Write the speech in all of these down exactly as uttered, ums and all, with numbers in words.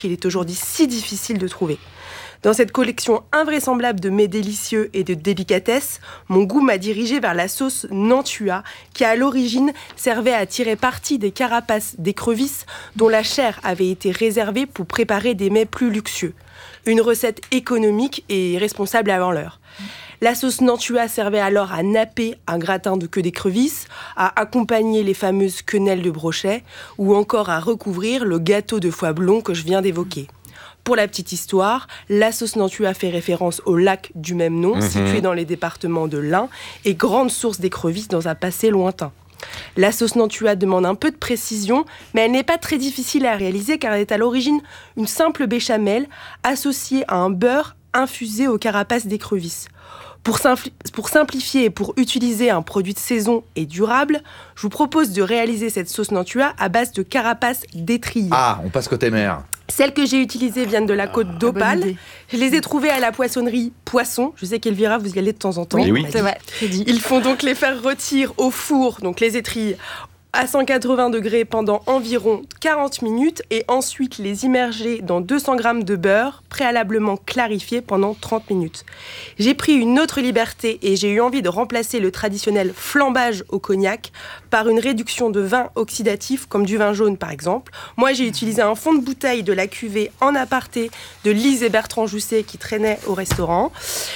qu'il est aujourd'hui si difficile de trouver. Dans cette collection invraisemblable de mets délicieux et de délicatesses, mon goût m'a dirigé vers la sauce Nantua, qui à l'origine servait à tirer parti des carapaces d'écrevisses dont la chair avait été réservée pour préparer des mets plus luxueux. Une recette économique et responsable avant l'heure. La sauce Nantua servait alors à napper un gratin de queue d'écrevisse, à accompagner les fameuses quenelles de brochet ou encore à recouvrir le gâteau de foie blond que je viens d'évoquer. Pour la petite histoire, la sauce Nantua fait référence au lac du même nom, mmh. situé dans les départements de l'Ain et grande source d'écrevisses dans un passé lointain. La sauce Nantua demande un peu de précision, mais elle n'est pas très difficile à réaliser car elle est à l'origine une simple béchamel associée à un beurre infusé aux carapaces d'écrevisses. Pour, simpli- pour simplifier et pour utiliser un produit de saison et durable, je vous propose de réaliser cette sauce Nantua à base de carapaces d'étrille. Ah, on passe côté mer. Celles que j'ai utilisées viennent de la côte ah, d'Opale. Je les ai trouvées à la poissonnerie Poisson. Je sais qu'Elvira, vous y allez de temps en temps. Oui, oui. C'est vrai. Ils font donc les faire rôtir au four, donc les étrilles, à cent quatre-vingts degrés pendant environ quarante minutes et ensuite les immerger dans deux cents grammes de beurre préalablement clarifié pendant trente minutes. J'ai pris une autre liberté et j'ai eu envie de remplacer le traditionnel flambage au cognac par une réduction de vin oxydatif comme du vin jaune par exemple. Moi j'ai utilisé un fond de bouteille de la cuvée en aparté de Lise et Bertrand Jousset qui traînaient au restaurant.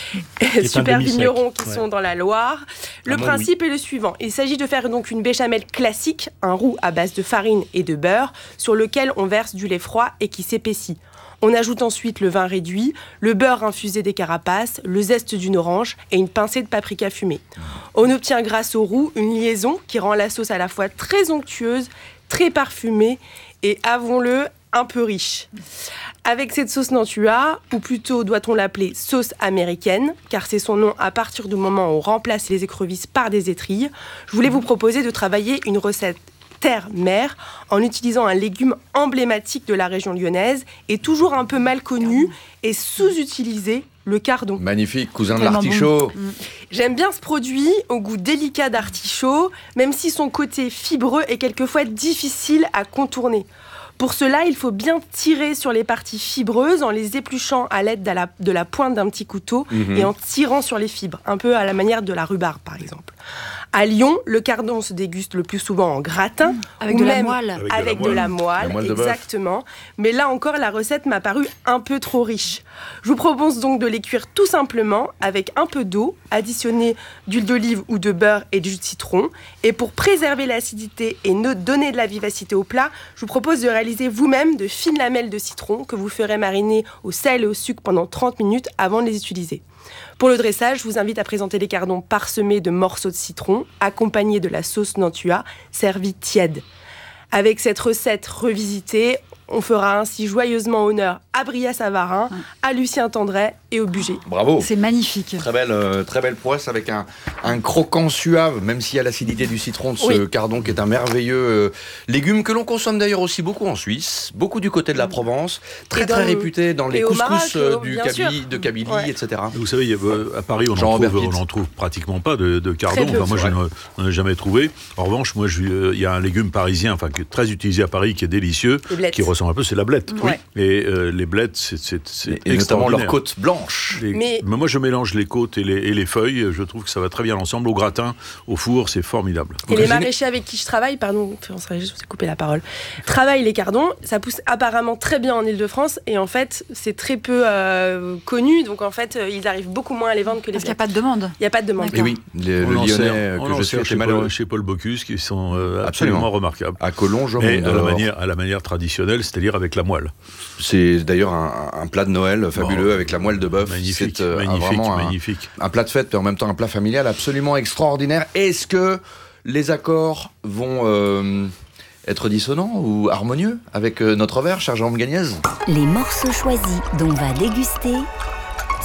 Super vignerons qui ouais. sont dans la Loire. Le ah, principe oui. est le suivant. Il s'agit de faire donc une béchamel classique, un roux à base de farine et de beurre sur lequel on verse du lait froid et qui s'épaissit. On ajoute ensuite le vin réduit, le beurre infusé des carapaces, le zeste d'une orange et une pincée de paprika fumée. On obtient grâce au roux une liaison qui rend la sauce à la fois très onctueuse, très parfumée et, avouons-le, un peu riche. Avec cette sauce Nantua, ou plutôt doit-on l'appeler sauce américaine, car c'est son nom à partir du moment où on remplace les écrevisses par des étrilles, je voulais vous proposer de travailler une recette terre-mer en utilisant un légume emblématique de la région lyonnaise et toujours un peu mal connu et sous-utilisé, le cardon. Magnifique, cousin de l'artichaut. Bon. J'aime bien ce produit au goût délicat d'artichaut, même si son côté fibreux est quelquefois difficile à contourner. Pour cela, il faut bien tirer sur les parties fibreuses en les épluchant à l'aide de la, de la pointe d'un petit couteau mmh. et en tirant sur les fibres, un peu à la manière de la rhubarbe par exemple. À Lyon, le cardon se déguste le plus souvent en gratin, mmh, avec ou de même la moelle. Avec, avec de la moelle, de la moelle exactement. Mais là encore, la recette m'a paru un peu trop riche. Je vous propose donc de les cuire tout simplement avec un peu d'eau, additionner d'huile d'olive ou de beurre et du jus de citron. Et pour préserver l'acidité et donner de la vivacité au plat, je vous propose de réaliser vous-même de fines lamelles de citron que vous ferez mariner au sel et au sucre pendant trente minutes avant de les utiliser. Pour le dressage, je vous invite à présenter les cardons parsemés de morceaux de citron, accompagnés de la sauce Nantua, servie tiède. Avec cette recette revisitée, on fera ainsi joyeusement honneur à Bria Savarin, à Lucien Tendret et au Bugey. Bravo. C'est magnifique. Très belle, euh, très belle prouesse avec un, un croquant suave, même s'il y a l'acidité du citron de ce oui. cardon qui est un merveilleux euh, légume que l'on consomme d'ailleurs aussi beaucoup en Suisse, beaucoup du côté de la Provence, très très le... réputé dans les couscous Maroc, euh, du Kabylie, de Kabylie, ouais. et cetera. Vous savez, à Paris, on n'en trouve pratiquement pas de, de cardon. Enfin, moi, je n'en ai jamais trouvé. En revanche, moi, il euh, y a un légume parisien, enfin, qui est très utilisé à Paris, qui est délicieux, qui ressemble un peu, c'est la blette. Oui. Et euh, les blettes, c'est, c'est, c'est et notamment leur côte blanche. Les, mais... mais moi, je mélange les côtes et les, et les feuilles. Je trouve que ça va très bien ensemble. Au gratin, au four, c'est formidable. Et les maraîchers avec qui je travaille, pardon, je vous ai coupé la parole, travaillent les cardons. Ça pousse apparemment très bien en Ile-de-France. Et en fait, c'est très peu euh, connu. Donc en fait, ils arrivent beaucoup moins à les vendre que les Parce qu'il n'y a pas de demande. Il n'y a pas de demande. Et oui, les, le Lyonnais que je sais chez, Paul, chez Paul Bocuse, qui sont euh, absolument. absolument remarquables. À Collonges, et à la manière, à la manière traditionnelle, c'est-à-dire avec la moelle. C'est d'ailleurs un, un plat de Noël fabuleux oh, avec la moelle de bœuf. Magnifique, c'est euh, magnifique, vraiment magnifique. Un, un plat de fête, mais en même temps un plat familial absolument extraordinaire. Est-ce que les accords vont euh, être dissonants ou harmonieux avec euh, notre verre, cher Jean-Gagnez ? Les morceaux choisis dont va déguster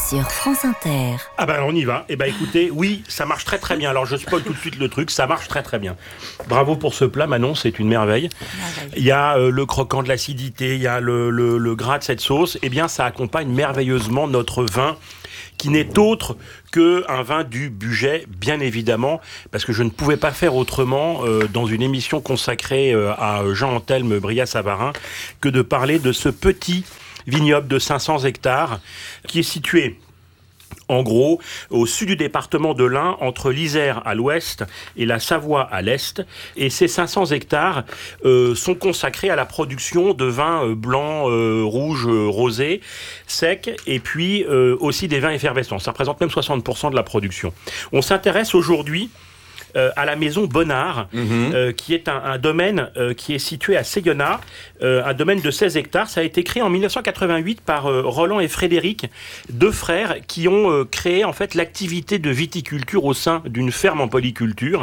sur France Inter. Ah ben on y va. Eh ben écoutez, oui, ça marche très très bien. Alors je spoil tout de suite le truc, ça marche très très bien. Bravo pour ce plat, Manon, c'est une merveille. Il y a euh, le croquant de l'acidité, il y a le, le, le gras de cette sauce. Eh bien ça accompagne merveilleusement notre vin, qui n'est autre qu'un vin du Bugey, bien évidemment, parce que je ne pouvais pas faire autrement euh, dans une émission consacrée euh, à Jean-Anthelme Brillat-Savarin que de parler de ce petit vignoble de cinq cents hectares qui est situé en gros, au sud du département de l'Ain, entre l'Isère à l'ouest et la Savoie à l'est. Et ces cinq cents hectares euh, sont consacrés à la production de vins euh, blancs, euh, rouges, euh, rosés, secs, et puis euh, aussi des vins effervescents. Ça représente même soixante pour cent de la production. On s'intéresse aujourd'hui Euh, à la maison Bonnard, mmh. euh, qui est un, un domaine euh, qui est situé à Seyonnat, euh, un domaine de seize hectares. Ça a été créé en dix-neuf cent quatre-vingt-huit par euh, Roland et Frédéric, deux frères qui ont euh, créé en fait l'activité de viticulture au sein d'une ferme en polyculture.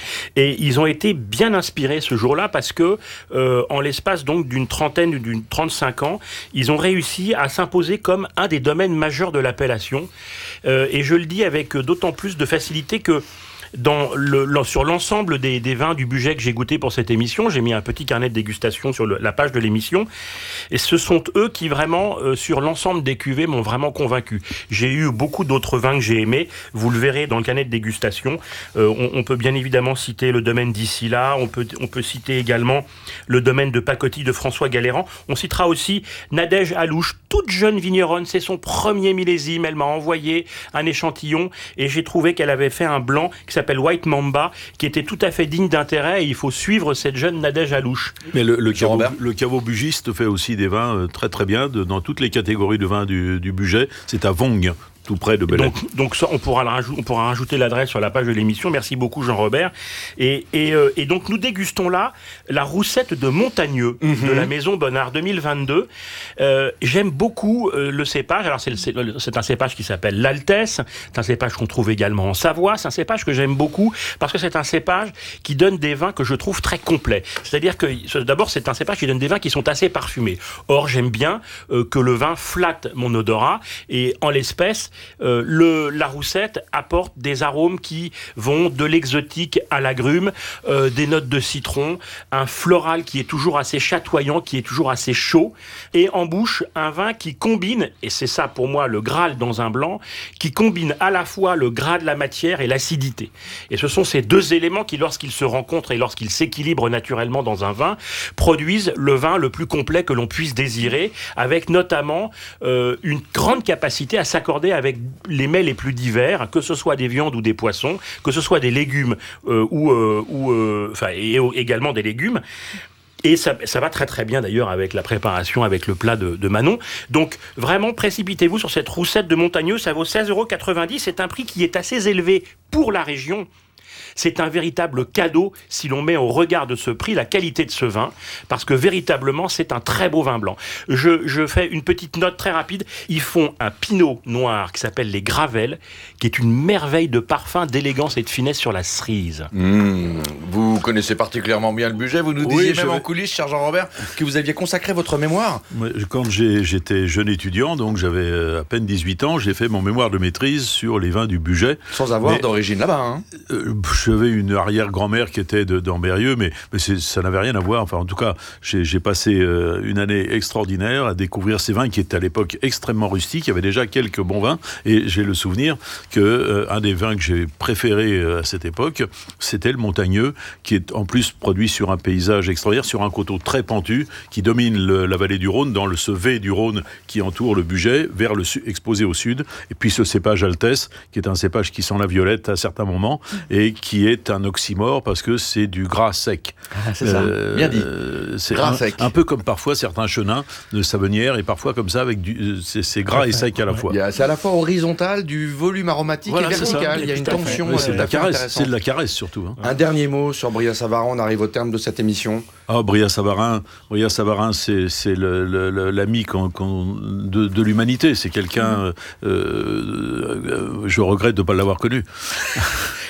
Et ils ont été bien inspirés ce jour-là parce que, euh, en l'espace donc d'une trentaine ou d'une trente-cinq ans, ils ont réussi à s'imposer comme un des domaines majeurs de l'appellation. Euh, et je le dis avec d'autant plus de facilité que Dans le, le, sur l'ensemble des, des vins du Bugey que j'ai goûté pour cette émission, j'ai mis un petit carnet de dégustation sur le, la page de l'émission, et ce sont eux qui vraiment, euh, sur l'ensemble des cuvées, m'ont vraiment convaincu. J'ai eu beaucoup d'autres vins que j'ai aimés, vous le verrez dans le carnet de dégustation. Euh, on, on peut bien évidemment citer le domaine d'Issila, on peut, on peut citer également le domaine de Pacotille de François Galérand. On citera aussi Nadège Alouche, toute jeune vigneronne, c'est son premier millésime, elle m'a envoyé un échantillon, et j'ai trouvé qu'elle avait fait un blanc qui s'appelle White Mamba, qui était tout à fait digne d'intérêt, et il faut suivre cette jeune Nadège Alouche. Mais le, le, caveau, le caveau bugiste fait aussi des vins très très bien, de, dans toutes les catégories de vins du, du Bugey. C'est à Vong, tout près de Belley. Donc, donc ça, on pourra, rajou- on pourra rajouter l'adresse sur la page de l'émission. Merci beaucoup Jean-Robert. Et, et, euh, et donc nous dégustons là la roussette de Montagneux, mmh. de la maison Bonnard deux mille vingt-deux. Euh, j'aime beaucoup euh, le cépage. Alors c'est, c'est, c'est un cépage qui s'appelle l'Altesse. C'est un cépage qu'on trouve également en Savoie. C'est un cépage que j'aime beaucoup parce que c'est un cépage qui donne des vins que je trouve très complets. C'est-à-dire que d'abord c'est un cépage qui donne des vins qui sont assez parfumés. Or j'aime bien euh, que le vin flatte mon odorat, et en l'espèce Euh, le, la roussette apporte des arômes qui vont de l'exotique à l'agrume, euh, des notes de citron, un floral qui est toujours assez chatoyant, qui est toujours assez chaud, et en bouche, un vin qui combine, et c'est ça pour moi le Graal dans un blanc, qui combine à la fois le gras de la matière et l'acidité. Et ce sont ces deux éléments qui, lorsqu'ils se rencontrent et lorsqu'ils s'équilibrent naturellement dans un vin, produisent le vin le plus complet que l'on puisse désirer, avec notamment euh, une grande capacité à s'accorder avec les mets les plus divers, que ce soit des viandes ou des poissons, que ce soit des légumes euh, ou, euh, ou euh, enfin, et, et également des légumes. Et ça, ça va très très bien d'ailleurs avec la préparation, avec le plat de, de Manon. Donc vraiment, précipitez-vous sur cette roussette de Montagneux, ça vaut seize euros quatre-vingt-dix, c'est un prix qui est assez élevé pour la région. C'est un véritable cadeau si l'on met au regard de ce prix la qualité de ce vin, parce que véritablement c'est un très beau vin blanc. Je, je fais une petite note très rapide. Ils font un pinot noir qui s'appelle les Gravelles, qui est une merveille de parfum, d'élégance et de finesse sur la cerise. Mmh, vous connaissez particulièrement bien le Bugey. Vous nous disiez oui, même vais... en coulisses, cher Jean-Robert, que vous aviez consacré votre mémoire. Quand j'ai, j'étais jeune étudiant, donc j'avais à peine dix-huit ans, j'ai fait mon mémoire de maîtrise sur les vins du Bugey. Sans avoir mais, d'origine là-bas, hein. euh, J'avais une arrière-grand-mère qui était de, d'Ambérieux, mais, mais c'est, ça n'avait rien à voir. Enfin, en tout cas, j'ai, j'ai passé euh, une année extraordinaire à découvrir ces vins qui étaient à l'époque extrêmement rustiques. Il y avait déjà quelques bons vins, et j'ai le souvenir que euh, un des vins que j'ai préféré euh, à cette époque, c'était le Montagneux, qui est en plus produit sur un paysage extraordinaire, sur un coteau très pentu, qui domine le, la vallée du Rhône, dans le ce V du Rhône qui entoure le Bugey, vers le su- exposé au sud. Et puis ce cépage Altesse, qui est un cépage qui sent la violette à certains moments, et qui est un oxymore parce que c'est du gras sec. Ah, c'est euh, ça, bien dit. C'est gras un, sec. Un peu comme parfois certains chenins de Savenière, et parfois comme ça, avec du, c'est, c'est gras et sec à la fois. Il y a, c'est à la fois horizontal, du volume aromatique voilà, et vertical. Il y a une tension. Oui, c'est, de la caresse, c'est de la caresse surtout. Hein. Un dernier mot sur Brillat-Savarin, on arrive au terme de cette émission. Ah, Brillat-Savarin, Brillat-Savarin, c'est, c'est le, le, le, l'ami qu'on, qu'on, de, de l'humanité. C'est quelqu'un, mmh. euh, euh, je regrette de ne pas l'avoir connu.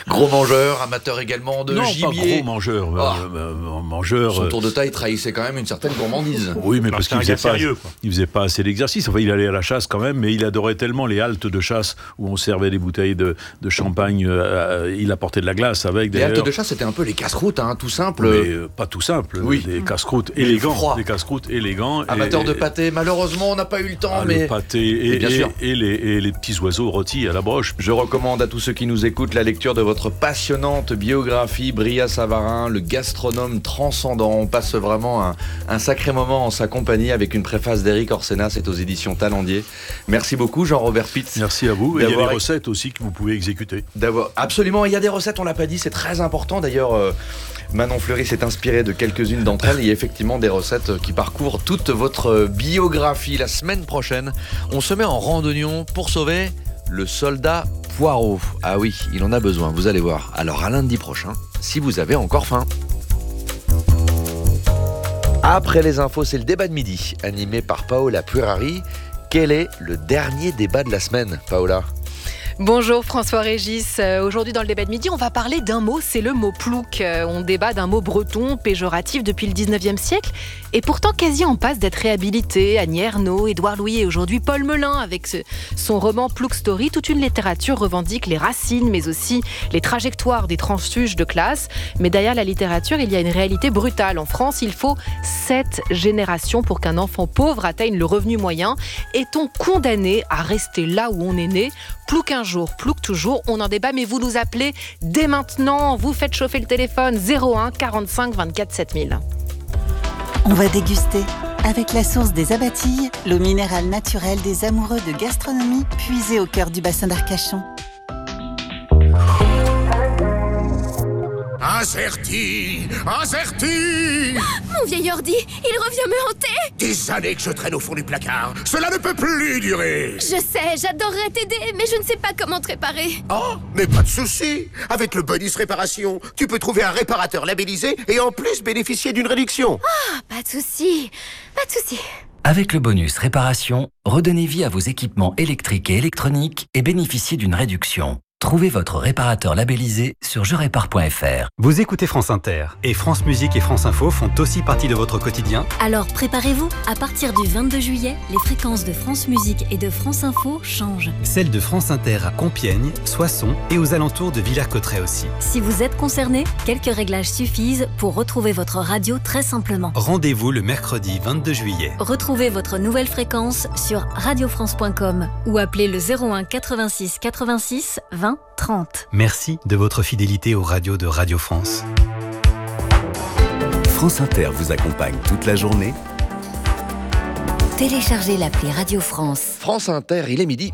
Gros mangeur, amateur également de non, gibier. Non, pas gros mangeur. Oh. Euh, euh, mangeur. Son tour de taille trahissait quand même une certaine gourmandise. Oui, mais non, parce qu'il faisait, sérieux, pas, il faisait pas assez d'exercice. Enfin, il allait à la chasse quand même, mais il adorait tellement les haltes de chasse où on servait des bouteilles de, de champagne. Euh, il apportait de la glace avec. Les haltes de chasse, c'était un peu les casse-croûtes, hein, tout simple. Mais euh, pas tout simple. Oui. Des casse-croûtes élégants. Froid. Des casse-croûtes élégants. Amateur et, de pâté, malheureusement, on n'a pas eu le temps. Ah, mais le pâté et, mais bien et, sûr. et, les, et les petits oiseaux rôtis à la broche. Je recommande à tous ceux qui nous écoutent la lecture de votre passionnante biographie, Bria Savarin, le gastronome transcendant. On passe vraiment un, un sacré moment en sa compagnie avec une préface d'Éric Orsena, c'est aux éditions Talendier. Merci beaucoup Jean-Robert Pitz. Merci à vous. Et il y a des D'avoir- recettes aussi que vous pouvez exécuter. D'avoir... Absolument, il y a des recettes, on l'a pas dit, c'est très important. D'ailleurs, euh, Manon Fleury s'est inspirée de quelques-unes d'entre elles. Il y a effectivement des recettes qui parcourent toute votre biographie. La semaine prochaine, on se met en randonnion pour sauver le soldat Poirot. Ah oui, il en a besoin, vous allez voir. Alors à lundi prochain, si vous avez encore faim. Après les infos, c'est le débat de midi, animé par Paola Puerari. Quel est le dernier débat de la semaine, Paola ? Bonjour François-Régis. Euh, aujourd'hui dans le débat de midi, on va parler d'un mot, c'est le mot plouc. Euh, on débat d'un mot breton péjoratif depuis le dix-neuvième siècle et pourtant quasi en passe d'être réhabilité. Annie Ernaux, Édouard Louis et aujourd'hui Paul Melun avec ce, son roman Plouc Story. Toute une littérature revendique les racines mais aussi les trajectoires des transfuges de classe. Mais derrière la littérature, il y a une réalité brutale. En France, il faut sept générations pour qu'un enfant pauvre atteigne le revenu moyen. Est-on condamné à rester là où on est né ? Plouc un jour, plouc toujours, on en débat, mais vous nous appelez dès maintenant. Vous faites chauffer le téléphone zéro un quarante-cinq vingt-quatre sept mille. On va déguster avec la source des Abatilles, l'eau minérale naturelle des amoureux de gastronomie puisée au cœur du bassin d'Arcachon. Azerty, Azerty. Mon vieil ordi, il revient me hanter. Des années que je traîne au fond du placard. Cela ne peut plus durer. Je sais, j'adorerais t'aider, mais je ne sais pas comment te réparer. Oh, mais pas de souci. Avec le bonus réparation, tu peux trouver un réparateur labellisé et en plus bénéficier d'une réduction. Ah, pas de souci, pas de souci. Avec le bonus réparation, redonnez vie à vos équipements électriques et électroniques et bénéficiez d'une réduction. Trouvez votre réparateur labellisé sur je répare point f r. Vous écoutez France Inter et France Musique et France Info font aussi partie de votre quotidien. Alors préparez-vous, à partir du vingt-deux juillet, les fréquences de France Musique et de France Info changent. Celle de France Inter à Compiègne, Soissons et aux alentours de Villers-Cotterêts aussi. Si vous êtes concerné, quelques réglages suffisent pour retrouver votre radio très simplement. Rendez-vous le mercredi vingt-deux juillet. Retrouvez votre nouvelle fréquence sur radio france point com ou appelez le zéro un quatre-vingt-six quatre-vingt-six vingt trente. Merci de votre fidélité aux radios de Radio France. France Inter vous accompagne toute la journée. Téléchargez l'appli Radio France. France Inter, il est midi.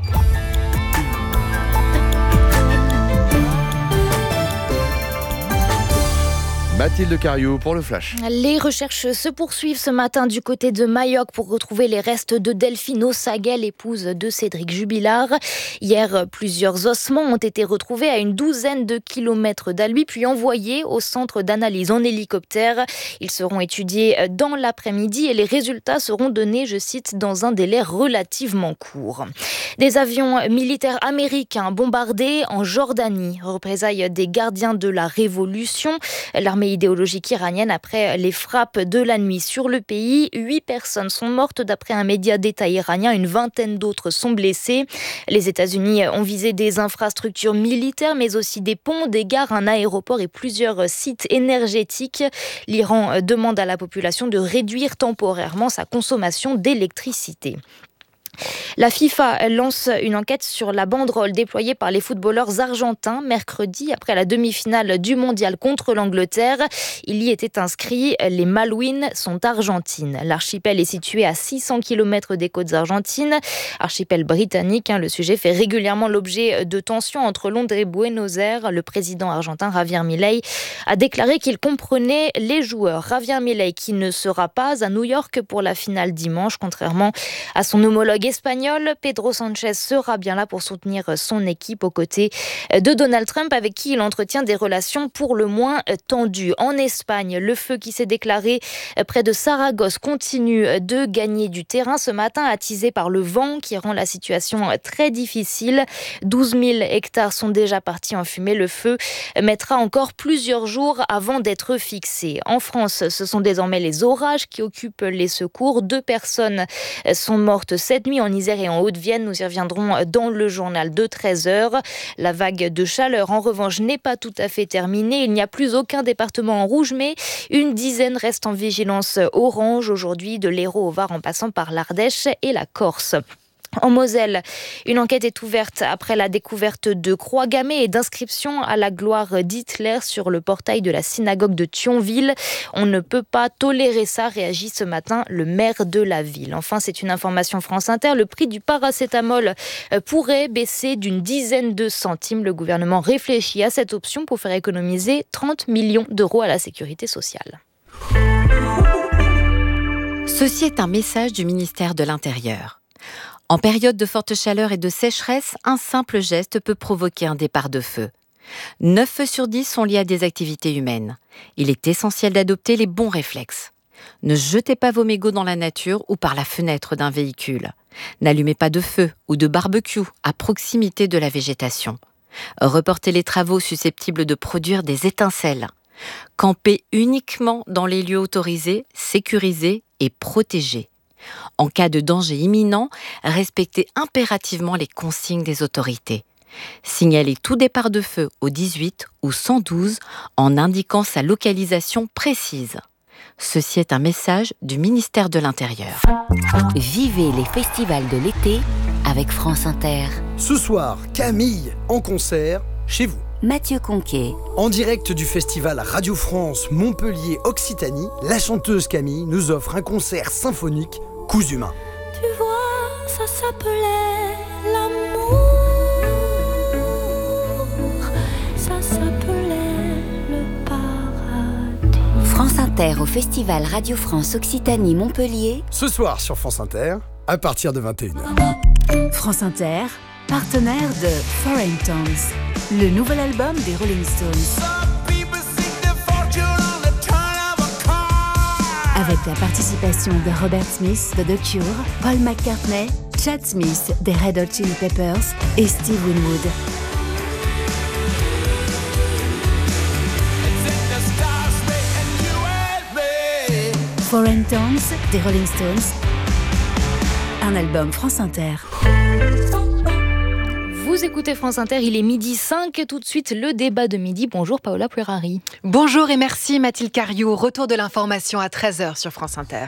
Mathilde Cariou pour le Flash. Les recherches se poursuivent ce matin du côté de Mayoc pour retrouver les restes de Delphine Ossaguet, l'épouse de Cédric Jubilard. Hier, plusieurs ossements ont été retrouvés à une douzaine de kilomètres d'Albi, puis envoyés au centre d'analyse en hélicoptère. Ils seront étudiés dans l'après-midi et les résultats seront donnés, je cite, dans un délai relativement court. Des avions militaires américains bombardés en Jordanie, représailles des gardiens de la Révolution. L'armée idéologique iranienne après les frappes de la nuit sur le pays. Huit personnes sont mortes d'après un média d'État iranien. Une vingtaine d'autres sont blessées. Les États-Unis ont visé des infrastructures militaires, mais aussi des ponts, des gares, un aéroport et plusieurs sites énergétiques. L'Iran demande à la population de réduire temporairement sa consommation d'électricité. La FIFA lance une enquête sur la banderole déployée par les footballeurs argentins mercredi après la demi-finale du mondial contre l'Angleterre. Il y était inscrit « Les Malouines sont argentines ». L'archipel est situé à six cents kilomètres des côtes argentines, archipel britannique. Le sujet fait régulièrement l'objet de tensions entre Londres et Buenos Aires. Le président argentin Javier Milei a déclaré qu'il comprenait les joueurs. Javier Milei qui ne sera pas à New York pour la finale dimanche, contrairement à son homologue collègue espagnol, Pedro Sánchez sera bien là pour soutenir son équipe aux côtés de Donald Trump, avec qui il entretient des relations pour le moins tendues. En Espagne, le feu qui s'est déclaré près de Saragosse continue de gagner du terrain ce matin, attisé par le vent qui rend la situation très difficile. douze mille hectares sont déjà partis en fumée. Le feu mettra encore plusieurs jours avant d'être fixé. En France, ce sont désormais les orages qui occupent les secours. Deux personnes sont mortes cette nuit en Isère et en Haute-Vienne. Nous y reviendrons dans le journal de treize heures. La vague de chaleur, en revanche, n'est pas tout à fait terminée. Il n'y a plus aucun département en rouge, mais une dizaine restent en vigilance orange aujourd'hui, de l'Hérault au Var en passant par l'Ardèche et la Corse. En Moselle, une enquête est ouverte après la découverte de croix gammées et d'inscriptions à la gloire d'Hitler sur le portail de la synagogue de Thionville. On ne peut pas tolérer ça, réagit ce matin le maire de la ville. Enfin, c'est une information France Inter, le prix du paracétamol pourrait baisser d'une dizaine de centimes. Le gouvernement réfléchit à cette option pour faire économiser trente millions d'euros à la sécurité sociale. Ceci est un message du ministère de l'Intérieur. En période de forte chaleur et de sécheresse, un simple geste peut provoquer un départ de feu. neuf feux sur dix sont liés à des activités humaines. Il est essentiel d'adopter les bons réflexes. Ne jetez pas vos mégots dans la nature ou par la fenêtre d'un véhicule. N'allumez pas de feu ou de barbecue à proximité de la végétation. Reportez les travaux susceptibles de produire des étincelles. Campez uniquement dans les lieux autorisés, sécurisés et protégés. En cas de danger imminent, respectez impérativement les consignes des autorités. Signalez tout départ de feu au dix-huit ou cent douze en indiquant sa localisation précise. Ceci est un message du ministère de l'Intérieur. Vivez les festivals de l'été avec France Inter. Ce soir, Camille en concert chez vous. Mathieu Conquet. En direct du festival Radio France Montpellier Occitanie, la chanteuse Camille nous offre un concert symphonique Coups humains. Tu vois, ça s'appelait l'amour. Ça s'appelait le paradis. France Inter au festival Radio France Occitanie Montpellier. Ce soir sur France Inter, à partir de vingt et une heures. France Inter, partenaire de Foreign Tones, le nouvel album des Rolling Stones. Avec la participation de Robert Smith de The Cure, Paul McCartney, Chad Smith des Red Hot Chili Peppers et Steve Winwood. Foreign Tones des Rolling Stones, un album France Inter. Vous écoutez France Inter, il est midi cinq, tout de suite le débat de midi. Bonjour Paola Puerari. Bonjour et merci Mathilde Cariou. Retour de l'information à treize heures sur France Inter.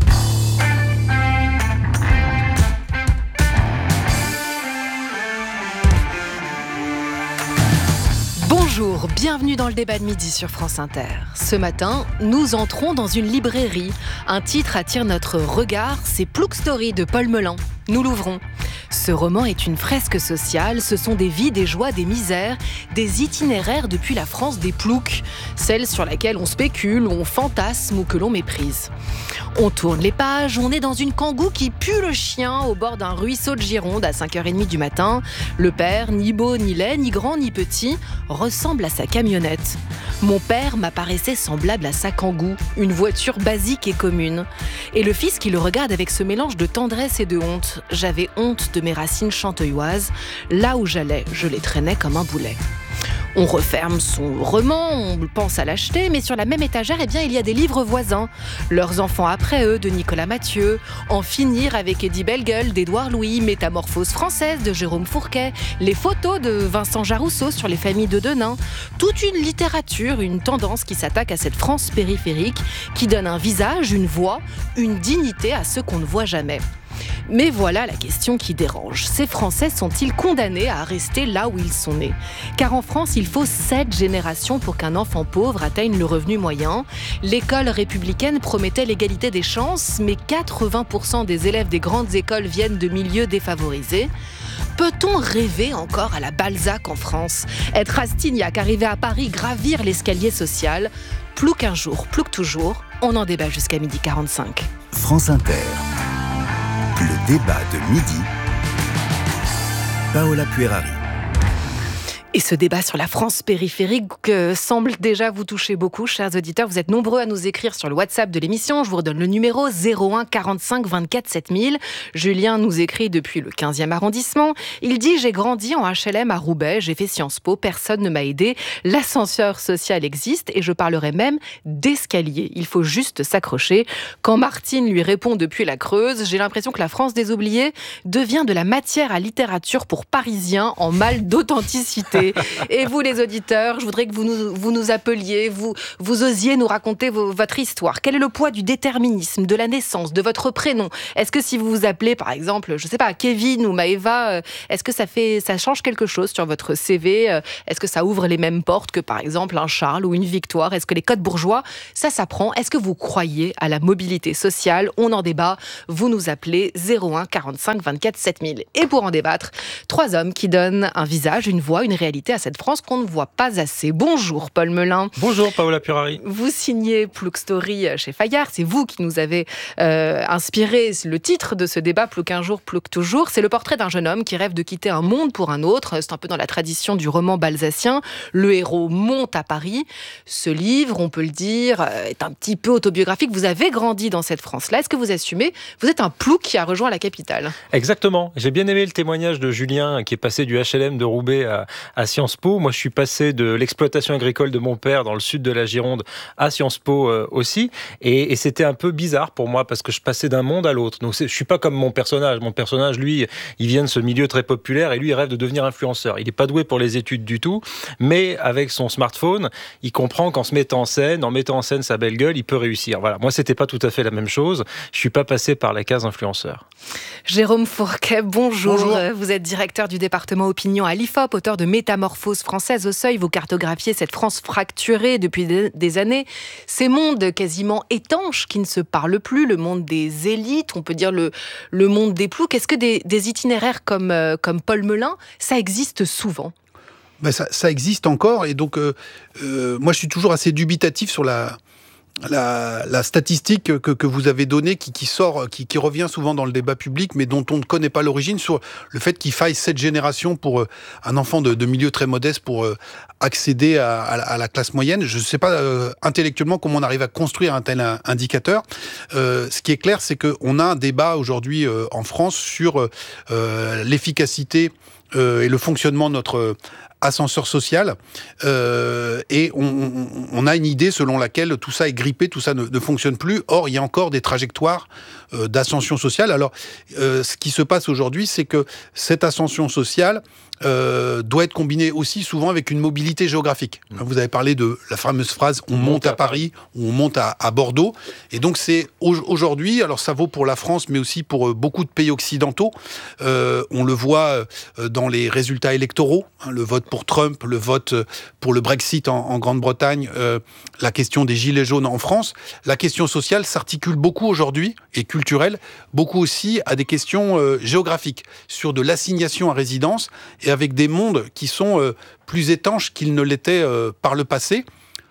Bonjour, bienvenue dans le débat de midi sur France Inter. Ce matin, nous entrons dans une librairie. Un titre attire notre regard, c'est Plouc Story de Paul Melun. Nous l'ouvrons. Ce roman est une fresque sociale, ce sont des vies, des joies, des misères, des itinéraires depuis la France des ploucs, celle sur laquelle on spécule, on fantasme ou que l'on méprise. On tourne les pages, on est dans une kangou qui pue le chien au bord d'un ruisseau de Gironde à cinq heures trente du matin. Le père, ni beau, ni laid, ni grand, ni petit, ressemble à sa camionnette. Mon père m'apparaissait semblable à sa kangou, une voiture basique et commune. Et le fils qui le regarde avec ce mélange de tendresse et de honte. J'avais honte de mes racines chanteuilloises. Là où j'allais, je les traînais comme un boulet. On referme son roman, on pense à l'acheter, mais sur la même étagère, eh bien, il y a des livres voisins. Leurs enfants après eux, de Nicolas Mathieu, En finir avec Eddie Bellegueule d'Édouard Louis, Métamorphose française de Jérôme Fourquet, les photos de Vincent Jarousseau sur les familles de Denain. Toute une littérature, une tendance qui s'attaque à cette France périphérique, qui donne un visage, une voix, une dignité à ceux qu'on ne voit jamais. Mais voilà la question qui dérange. Ces Français sont-ils condamnés à rester là où ils sont nés ? Car en France, il faut sept générations pour qu'un enfant pauvre atteigne le revenu moyen. L'école républicaine promettait l'égalité des chances, mais quatre-vingts pour cent des élèves des grandes écoles viennent de milieux défavorisés. Peut-on rêver encore à la Balzac en France ? Être Rastignac, arriver à Paris, gravir l'escalier social ? Plouc un jour, plouc toujours, on en débat jusqu'à midi quarante-cinq. France Inter. Le débat de midi. Paola Puerari. Et ce débat sur la France périphérique euh, semble déjà vous toucher beaucoup, chers auditeurs. Vous êtes nombreux à nous écrire sur le WhatsApp de l'émission. Je vous redonne le numéro zéro un quarante-cinq vingt-quatre sept mille. Julien nous écrit depuis le quinzième arrondissement. Il dit « J'ai grandi en H L M à Roubaix, j'ai fait Sciences Po, personne ne m'a aidé. L'ascenseur social existe et je parlerai même d'escalier. Il faut juste s'accrocher. » Quand Martine lui répond depuis la Creuse, j'ai l'impression que la France des oubliés devient de la matière à littérature pour Parisiens en mal d'authenticité. Et vous, les auditeurs, je voudrais que vous nous, vous nous appeliez, vous, vous osiez nous raconter vos, votre histoire. Quel est le poids du déterminisme, de la naissance, de votre prénom ? Est-ce que si vous vous appelez, par exemple, je ne sais pas, Kevin ou Maëva, est-ce que ça, fait, ça change quelque chose sur votre C V ? Est-ce que ça ouvre les mêmes portes que, par exemple, un Charles ou une Victoire ? Est-ce que les codes bourgeois, ça s'apprend ? Est-ce que vous croyez à la mobilité sociale ? On en débat. Vous nous appelez zéro un quarante-cinq vingt-quatre sept mille. Et pour en débattre, trois hommes qui donnent un visage, une voix, une réalité à cette France qu'on ne voit pas assez. Bonjour Paul Melun. Bonjour Paola Puerari. Vous signez Plouc Story chez Fayard, c'est vous qui nous avez euh, inspiré le titre de ce débat, Plouc un jour, Plouc toujours. C'est le portrait d'un jeune homme qui rêve de quitter un monde pour un autre. C'est un peu dans la tradition du roman balzacien. Le héros monte à Paris. Ce livre, on peut le dire, est un petit peu autobiographique. Vous avez grandi dans cette France-là. Est-ce que vous assumez ? Vous êtes un plouc qui a rejoint la capitale. Exactement. J'ai bien aimé le témoignage de Julien qui est passé du H L M de Roubaix à, à Sciences Po. Moi, je suis passé de l'exploitation agricole de mon père dans le sud de la Gironde à Sciences Po euh, aussi. Et, et c'était un peu bizarre pour moi parce que je passais d'un monde à l'autre. Donc, c'est, je suis pas comme mon personnage. Mon personnage, lui, il vient de ce milieu très populaire et lui, il rêve de devenir influenceur. Il est pas doué pour les études du tout, mais avec son smartphone, il comprend qu'en se mettant en scène, en mettant en scène sa belle gueule, il peut réussir. Voilà. Moi, c'était pas tout à fait la même chose. Je suis pas passé par la case influenceur. Jérôme Fourquet, bonjour. Bonjour. Vous êtes directeur du département opinion à l'I F O P, auteur de Métamorphose française au seuil. Vous cartographiez cette France fracturée depuis des années. Ces mondes quasiment étanches qui ne se parlent plus, le monde des élites, on peut dire le, le monde des ploucs. Est-ce que des, des itinéraires comme, euh, comme Paul Melun, ça existe souvent ? Ben ça, ça existe encore. Et donc, euh, euh, moi, je suis toujours assez dubitatif sur la... La, la statistique que, que vous avez donnée, qui, qui sort, qui, qui revient souvent dans le débat public, mais dont on ne connaît pas l'origine, sur le fait qu'il faille sept générations pour euh, un enfant de, de milieu très modeste pour euh, accéder à, à, à la classe moyenne. Je ne sais pas euh, intellectuellement comment on arrive à construire un tel indicateur. Euh, ce qui est clair, c'est qu'on a un débat aujourd'hui euh, en France sur euh, l'efficacité euh, et le fonctionnement de notre euh, ascenseur social, euh, et on, on, on a une idée selon laquelle tout ça est grippé, tout ça ne, ne fonctionne plus. Or, il y a encore des trajectoires euh, d'ascension sociale. Alors, euh, ce qui se passe aujourd'hui, c'est que cette ascension sociale euh, doit être combinée aussi souvent avec une mobilité géographique. Mmh. Vous avez parlé de la fameuse phrase « on monte à Paris » ou « on monte à, à Bordeaux ». Et donc, c'est aujourd'hui, alors ça vaut pour la France, mais aussi pour euh, beaucoup de pays occidentaux. Euh, on le voit euh, dans les résultats électoraux, hein, le vote pour Trump, le vote pour le Brexit en, en Grande-Bretagne, euh, la question des gilets jaunes en France. La question sociale s'articule beaucoup aujourd'hui, et culturelle, beaucoup aussi à des questions euh, géographiques, sur de l'assignation à résidence, et avec des mondes qui sont euh, plus étanches qu'ils ne l'étaient euh, par le passé,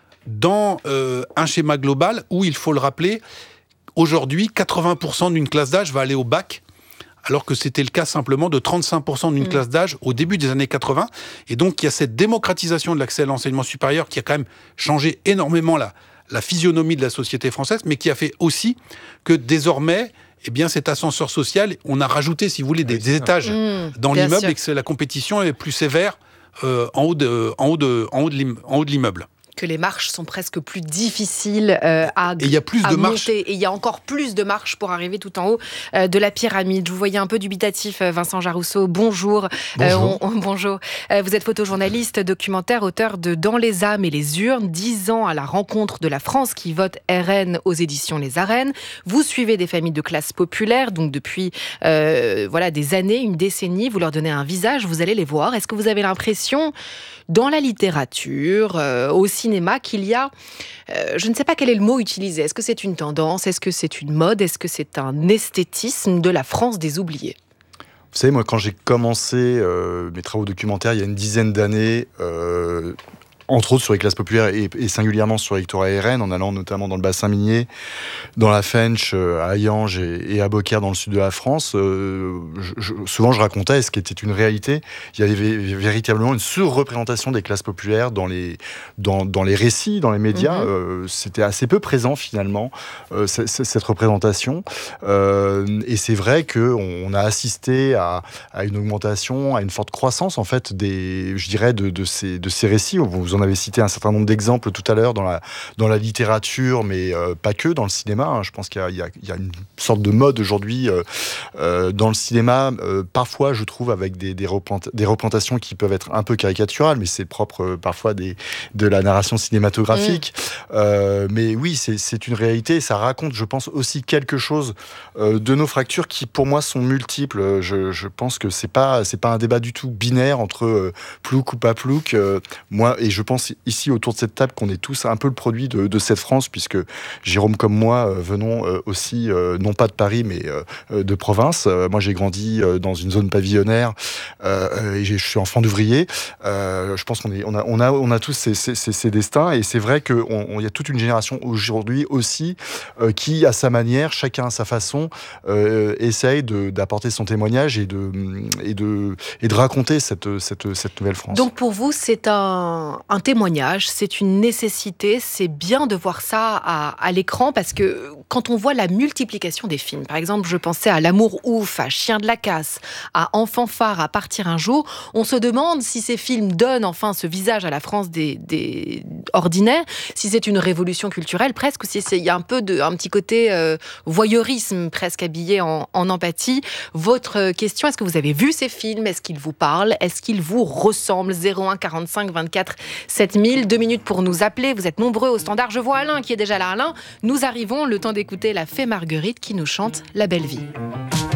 dans euh, un schéma global où, il faut le rappeler, aujourd'hui, quatre-vingts pour cent d'une classe d'âge va aller au bac, alors que c'était le cas simplement de trente-cinq pour cent d'une mmh. classe d'âge au début des années quatre-vingts. Et donc, il y a cette démocratisation de l'accès à l'enseignement supérieur qui a quand même changé énormément la, la physionomie de la société française, mais qui a fait aussi que désormais, eh bien, cet ascenseur social, on a rajouté, si vous voulez, des, des étages mmh, dans l'immeuble sûr. Et que la compétition est plus sévère euh, en haut de, en haut de, en haut de l'immeuble. Que les marches sont presque plus difficiles euh, à, et il y a plus à de monter. Marches. Et il y a encore plus de marches pour arriver tout en haut euh, de la pyramide. Je vous voyais un peu dubitatif, Vincent Jarousseau. Bonjour. Bonjour. Euh, on, on, bonjour. Euh, vous êtes photojournaliste, documentaire, auteur de Dans les âmes et les urnes, dix ans à la rencontre de la France qui vote R N aux éditions Les Arènes. Vous suivez des familles de classe populaire, donc depuis euh, voilà, des années, une décennie. Vous leur donnez un visage, vous allez les voir. Est-ce que vous avez l'impression, dans la littérature, euh, au cinéma, qu'il y a, euh, je ne sais pas quel est le mot utilisé, est-ce que c'est une tendance, est-ce que c'est une mode, est-ce que c'est un esthétisme de la France des oubliés ? Vous savez, moi, quand j'ai commencé euh, mes travaux documentaires il y a une dizaine d'années, euh, entre autres sur les classes populaires et, et singulièrement sur Victoria et Rennes, en allant notamment dans le bassin minier, dans la Fench, à Hayange et, et à Beaucaire dans le sud de la France. Euh, je, je, souvent je racontais, ce qui était une réalité, il y avait vé- véritablement une surreprésentation des classes populaires dans les, dans, dans les récits, dans les médias. Mmh. Euh, c'était assez peu présent finalement, euh, c- c- cette représentation. Euh, et c'est vrai qu'on on a assisté à, à une augmentation, à une forte croissance en fait des, je dirais, de, de, ces, de ces récits. Vous en avez cité un certain nombre d'exemples tout à l'heure dans la, dans la littérature, mais euh, pas que, dans le cinéma. Hein. Je pense qu'il y a, il y a, il y a une sorte de mode aujourd'hui euh, euh, dans le cinéma, euh, parfois je trouve avec des, des, représent- des représentations qui peuvent être un peu caricaturales, mais c'est propre euh, parfois des, de la narration cinématographique. Mmh. Euh, mais oui, c'est, c'est une réalité, ça raconte, je pense, aussi quelque chose euh, de nos fractures qui, pour moi, sont multiples. Je, je pense que c'est pas, c'est pas un débat du tout binaire entre euh, plouc ou pas plouc. Euh, moi, et je pense ici autour de cette table qu'on est tous un peu le produit de, de cette France, puisque Jérôme comme moi euh, venons euh, aussi euh, non pas de Paris mais euh, de province. Euh, moi j'ai grandi euh, dans une zone pavillonnaire euh, et je suis enfant d'ouvrier. Euh, je pense qu'on est, on a, on a, on a tous ces, ces, ces destins, et c'est vrai qu'il y a toute une génération aujourd'hui aussi euh, qui, à sa manière, chacun à sa façon, euh, essaye de, d'apporter son témoignage et de, et de, et de raconter cette, cette, cette nouvelle France. Donc pour vous, c'est un, un témoignage, c'est une nécessité, c'est bien de voir ça à, à l'écran, parce que quand on voit la multiplication des films, par exemple, je pensais à L'amour ouf, à Chien de la casse, à Enfant phare, à Partir un jour, on se demande si ces films donnent enfin ce visage à la France des, des ordinaires, si c'est une révolution culturelle presque, ou si il y a un peu de, un petit côté euh, voyeurisme presque habillé en, en empathie. Votre question, est-ce que vous avez vu ces films? Est-ce qu'ils vous parlent? Est-ce qu'ils vous ressemblent? zéro un quarante-cinq vingt-quatre sept mille, deux minutes pour nous appeler. Vous êtes nombreux au standard. Je vois Alain qui est déjà là. Alain, nous arrivons, le temps d'écouter la Fée Marguerite qui nous chante La Belle Vie.